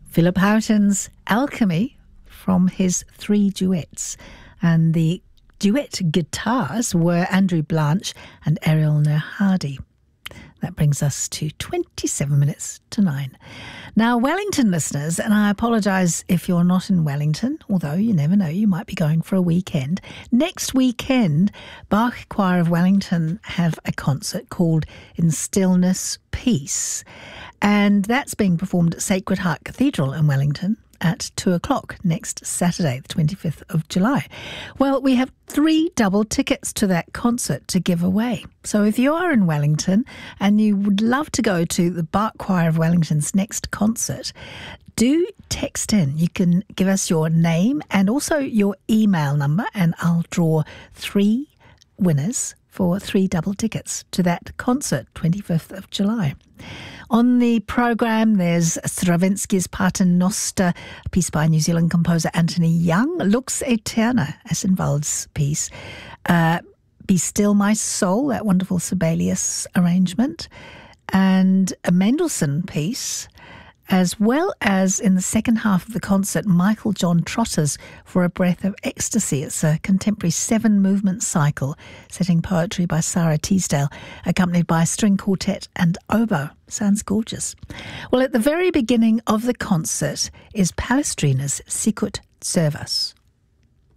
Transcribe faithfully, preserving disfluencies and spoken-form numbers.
Philip Houghton's Alchemy from his three duets. And the duet guitars were Andrew Blanche and Ariel Nerhadi. That brings us to twenty-seven minutes to nine. Now, Wellington listeners, and I apologise if you're not in Wellington, although you never know, you might be going for a weekend. Next weekend, Bach Choir of Wellington have a concert called In Stillness, Peace. And that's being performed at Sacred Heart Cathedral in Wellington at two o'clock next Saturday, the twenty-fifth of July. Well, we have three double tickets to that concert to give away. So if you are in Wellington and you would love to go to the Bach Choir of Wellington's next concert, do text in. You can give us your name and also your email number, and I'll draw three winners for three double tickets to that concert, twenty-fifth of July. On the programme, there's Stravinsky's Paternoster, a piece by New Zealand composer Anthony Young, Lux Aeterna, as in Wald's piece, uh, Be Still My Soul, that wonderful Sibelius arrangement, and a Mendelssohn piece, as well as in the second half of the concert, Michael John Trotter's For a Breath of Ecstasy. It's a contemporary seven-movement cycle, setting poetry by Sarah Teasdale, accompanied by a string quartet and oboe. Sounds gorgeous. Well, at the very beginning of the concert is Palestrina's Sicut Servus.